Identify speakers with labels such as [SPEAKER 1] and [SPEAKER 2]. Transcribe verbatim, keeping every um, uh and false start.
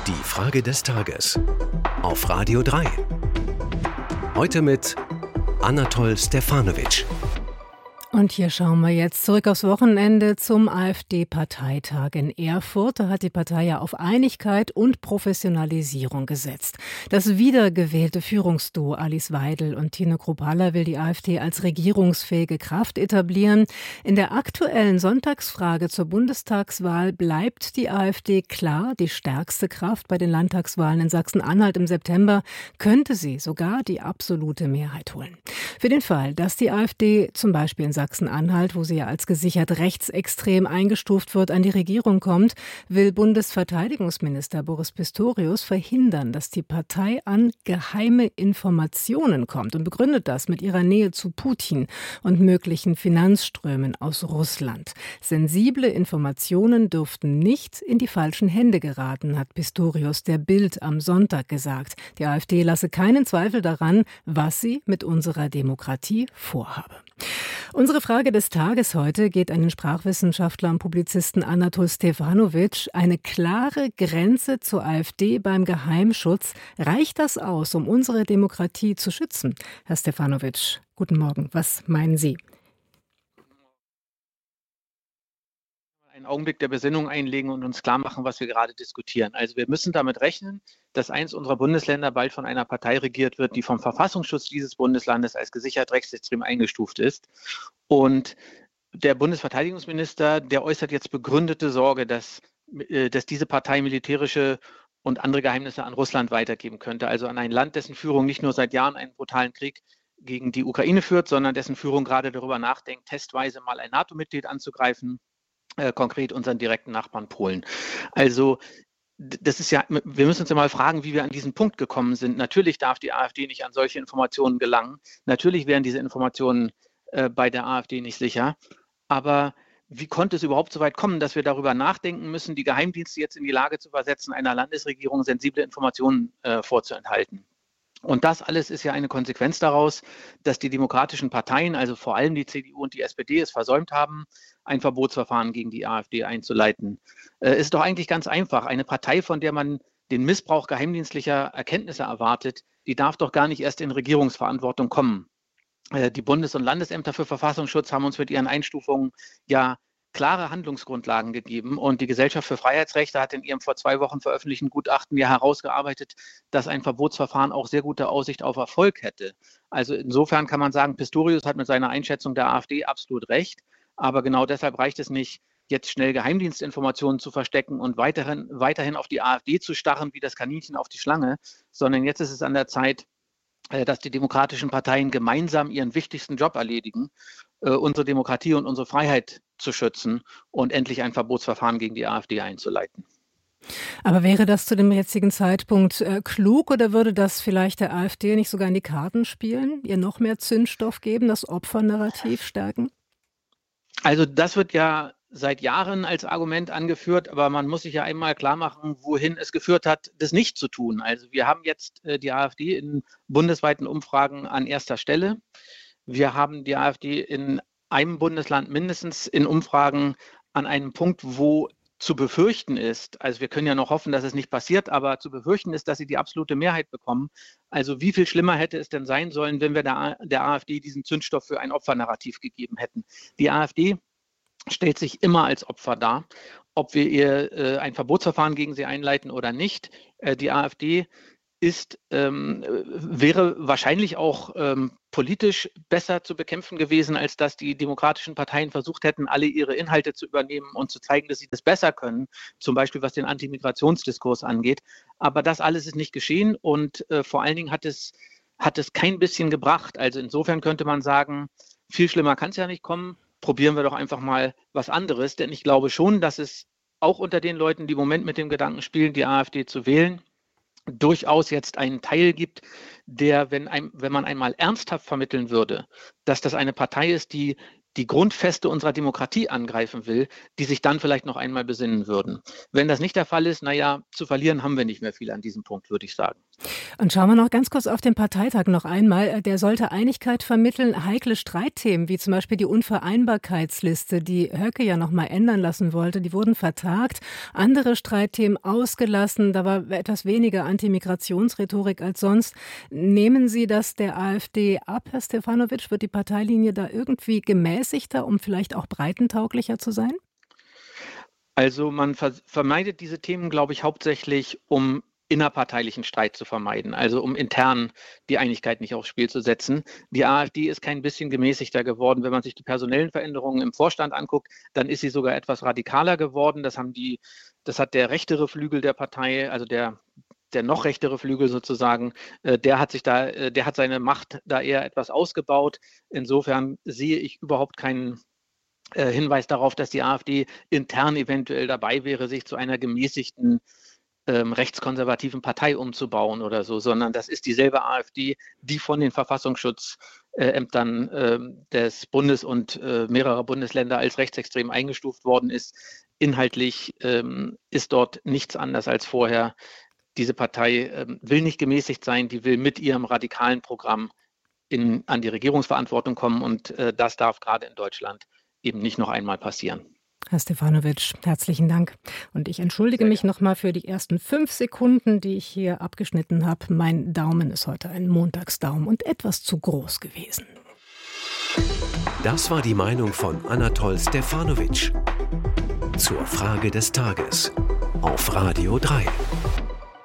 [SPEAKER 1] Die Frage des Tages auf Radio drei. Heute mit Anatol Stefanovic.
[SPEAKER 2] Und hier schauen wir jetzt zurück aufs Wochenende zum AfD-Parteitag in Erfurt. Da hat die Partei ja auf Einigkeit und Professionalisierung gesetzt. Das wiedergewählte Führungsduo Alice Weidel und Tino Kruppalla will die AfD als regierungsfähige Kraft etablieren. In der aktuellen Sonntagsfrage zur Bundestagswahl bleibt die AfD klar die stärkste Kraft. Bei den Landtagswahlen in Sachsen-Anhalt im September könnte sie sogar die absolute Mehrheit holen. Für den Fall, dass die AfD zum Beispiel in Sachsen-Anhalt, wo sie ja als gesichert rechtsextrem eingestuft wird, an die Regierung kommt, will Bundesverteidigungsminister Boris Pistorius verhindern, dass die Partei an geheime Informationen kommt und begründet das mit ihrer Nähe zu Putin und möglichen Finanzströmen aus Russland. Sensible Informationen dürften nicht in die falschen Hände geraten, hat Pistorius der Bild am Sonntag gesagt. Die AfD lasse keinen Zweifel daran, was sie mit unserer Demokratie vorhabe. Unsere Frage des Tages heute geht an den Sprachwissenschaftler und Publizisten Anatol Stefanovic. Eine klare Grenze zur AfD beim Geheimschutz. Reicht das aus, um unsere Demokratie zu schützen? Herr Stefanovic, guten Morgen. Was meinen Sie?
[SPEAKER 3] Einen Augenblick der Besinnung einlegen und uns klar machen, was wir gerade diskutieren. Also wir müssen damit rechnen, dass eins unserer Bundesländer bald von einer Partei regiert wird, die vom Verfassungsschutz dieses Bundeslandes als gesichert rechtsextrem eingestuft ist. Und der Bundesverteidigungsminister, der äußert jetzt begründete Sorge, dass, dass diese Partei militärische und andere Geheimnisse an Russland weitergeben könnte. Also an ein Land, dessen Führung nicht nur seit Jahren einen brutalen Krieg gegen die Ukraine führt, sondern dessen Führung gerade darüber nachdenkt, testweise mal ein NATO-Mitglied anzugreifen. Äh, konkret unseren direkten Nachbarn Polen. Also das ist ja, wir müssen uns ja mal fragen, wie wir an diesen Punkt gekommen sind. Natürlich darf die AfD nicht an solche Informationen gelangen. Natürlich wären diese Informationen äh, bei der AfD nicht sicher. Aber wie konnte es überhaupt so weit kommen, dass wir darüber nachdenken müssen, die Geheimdienste jetzt in die Lage zu versetzen, einer Landesregierung sensible Informationen äh, vorzuenthalten? Und das alles ist ja eine Konsequenz daraus, dass die demokratischen Parteien, also vor allem die C D U und die S P D, es versäumt haben, ein Verbotsverfahren gegen die AfD einzuleiten. Es ist doch eigentlich ganz einfach. Eine Partei, von der man den Missbrauch geheimdienstlicher Erkenntnisse erwartet, die darf doch gar nicht erst in Regierungsverantwortung kommen. Die Bundes- und Landesämter für Verfassungsschutz haben uns mit ihren Einstufungen ja klare Handlungsgrundlagen gegeben. Und die Gesellschaft für Freiheitsrechte hat in ihrem vor zwei Wochen veröffentlichten Gutachten ja herausgearbeitet, dass ein Verbotsverfahren auch sehr gute Aussicht auf Erfolg hätte. Also insofern kann man sagen, Pistorius hat mit seiner Einschätzung der AfD absolut recht. Aber genau deshalb reicht es nicht, jetzt schnell Geheimdienstinformationen zu verstecken und weiterhin, weiterhin auf die AfD zu starren wie das Kaninchen auf die Schlange, sondern jetzt ist es an der Zeit, dass die demokratischen Parteien gemeinsam ihren wichtigsten Job erledigen, unsere Demokratie und unsere Freiheit zu schützen und endlich ein Verbotsverfahren gegen die AfD einzuleiten.
[SPEAKER 2] Aber wäre das zu dem jetzigen Zeitpunkt äh, klug oder würde das vielleicht der AfD nicht sogar in die Karten spielen, ihr noch mehr Zündstoff geben, das Opfernarrativ stärken?
[SPEAKER 3] Also das wird ja seit Jahren als Argument angeführt, aber man muss sich ja einmal klar machen, wohin es geführt hat, das nicht zu tun. Also wir haben jetzt äh, die AfD in bundesweiten Umfragen an erster Stelle. Wir haben die AfD in einem Bundesland mindestens in Umfragen an einem Punkt, wo zu befürchten ist, also wir können ja noch hoffen, dass es nicht passiert, aber zu befürchten ist, dass sie die absolute Mehrheit bekommen. Also wie viel schlimmer hätte es denn sein sollen, wenn wir der, der AfD diesen Zündstoff für ein Opfernarrativ gegeben hätten? Die AfD stellt sich immer als Opfer dar, ob wir ihr äh, ein Verbotsverfahren gegen sie einleiten oder nicht. Äh, die AfD ist, ähm, wäre wahrscheinlich auch ähm, politisch besser zu bekämpfen gewesen, als dass die demokratischen Parteien versucht hätten, alle ihre Inhalte zu übernehmen und zu zeigen, dass sie das besser können, zum Beispiel was den Antimigrationsdiskurs angeht. Aber das alles ist nicht geschehen und äh, vor allen Dingen hat es, hat es kein bisschen gebracht. Also insofern könnte man sagen, viel schlimmer kann es ja nicht kommen, probieren wir doch einfach mal was anderes, denn ich glaube schon, dass es auch unter den Leuten, die im Moment mit dem Gedanken spielen, die AfD zu wählen, durchaus jetzt einen Teil gibt, der, wenn, ein, wenn man einmal ernsthaft vermitteln würde, dass das eine Partei ist, die die Grundfeste unserer Demokratie angreifen will, die sich dann vielleicht noch einmal besinnen würden. Wenn das nicht der Fall ist, naja, zu verlieren haben wir nicht mehr viel an diesem Punkt, würde ich sagen.
[SPEAKER 2] Und schauen wir noch ganz kurz auf den Parteitag noch einmal. Der sollte Einigkeit vermitteln. Heikle Streitthemen, wie zum Beispiel die Unvereinbarkeitsliste, die Höcke ja noch mal ändern lassen wollte, die wurden vertagt. Andere Streitthemen ausgelassen. Da war etwas weniger Antimigrationsrhetorik als sonst. Nehmen Sie das der AfD ab, Herr Stefanovic? Wird die Parteilinie da irgendwie gemäßigter, um vielleicht auch breitentauglicher zu sein?
[SPEAKER 3] Also man vermeidet diese Themen, glaube ich, hauptsächlich, um innerparteilichen Streit zu vermeiden, also um intern die Einigkeit nicht aufs Spiel zu setzen. Die AfD ist kein bisschen gemäßigter geworden. Wenn man sich die personellen Veränderungen im Vorstand anguckt, dann ist sie sogar etwas radikaler geworden. Das haben die, das hat der rechtere Flügel der Partei, also der der noch rechtere Flügel sozusagen, der hat sich da, der hat seine Macht da eher etwas ausgebaut. Insofern sehe ich überhaupt keinen Hinweis darauf, dass die AfD intern eventuell dabei wäre, sich zu einer gemäßigten Ähm, rechtskonservativen Partei umzubauen oder so, sondern das ist dieselbe AfD, die von den Verfassungsschutzämtern äh, des Bundes und äh, mehrerer Bundesländer als rechtsextrem eingestuft worden ist. Inhaltlich ähm, ist dort nichts anders als vorher. Diese Partei ähm, will nicht gemäßigt sein, die will mit ihrem radikalen Programm in, an die Regierungsverantwortung kommen und äh, das darf gerade in Deutschland eben nicht noch einmal passieren.
[SPEAKER 2] Herr Stefanovic, herzlichen Dank. Und ich entschuldige mich nochmal für die ersten fünf Sekunden, die ich hier abgeschnitten habe. Mein Daumen ist heute ein Montagsdaumen und etwas zu groß gewesen.
[SPEAKER 1] Das war die Meinung von Anatol Stefanovic zur Frage des Tages auf Radio drei.